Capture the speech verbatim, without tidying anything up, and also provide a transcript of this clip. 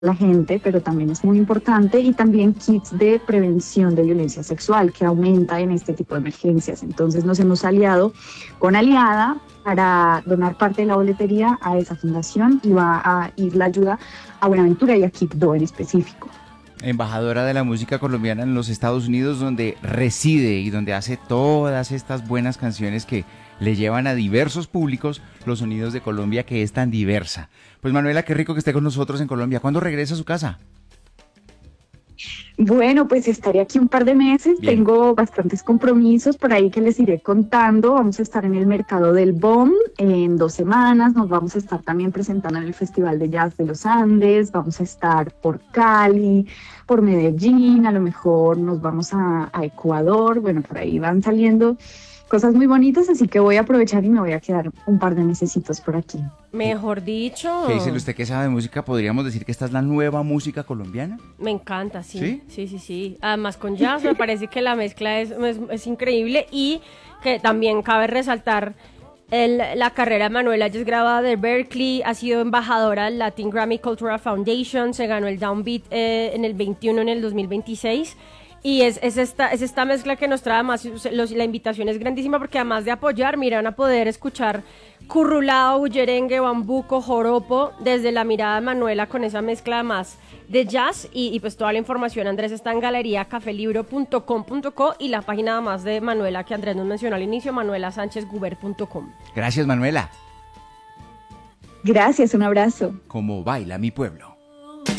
la gente, pero también es muy importante, y también kits de prevención de violencia sexual que aumenta en este tipo de emergencias. Entonces nos hemos aliado con Aliada para donar parte de la boletería a esa fundación, y va a ir la ayuda a Buenaventura y a Quibdó en específico. Embajadora de la música colombiana en los Estados Unidos, donde reside y donde hace todas estas buenas canciones que le llevan a diversos públicos los sonidos de Colombia, que es tan diversa. Pues Manuela, qué rico que esté con nosotros en Colombia. ¿Cuándo regresa a su casa? Bueno, pues estaré aquí un par de meses, Bien. tengo bastantes compromisos por ahí que les iré contando. Vamos a estar en el Mercado del B O M en dos semanas, nos vamos a estar también presentando en el Festival de Jazz de los Andes, vamos a estar por Cali, por Medellín, a lo mejor nos vamos a, a Ecuador. Bueno, por ahí van saliendo cosas muy bonitas, así que voy a aprovechar y me voy a quedar un par de mesecitos por aquí. ¿Qué, Mejor dicho. qué dice usted que sabe de música? ¿Podríamos decir que esta es la nueva música colombiana? Me encanta, sí. ¿Sí? Sí, sí, sí. Además con jazz me parece que la mezcla es, es, es increíble, y que también cabe resaltar el, la carrera de Manuela. Ella es graduada de Berkeley, ha sido embajadora del Latin Grammy Cultural Foundation, se ganó el Downbeat eh, en el veintiuno, en el dos mil veintiséis. Y es, es, esta, es esta mezcla que nos trae más, los, la invitación es grandísima, porque además de apoyar, mira, van a poder escuchar currulao, bullerengue, bambuco, joropo, desde la mirada de Manuela, con esa mezcla más de jazz. Y, y pues toda la información, Andrés, está en galería café libro punto com punto co, y la página más de Manuela, que Andrés nos mencionó al inicio, manuela sánchez guber punto com. Gracias, Manuela. Gracias, un abrazo. Como baila mi pueblo.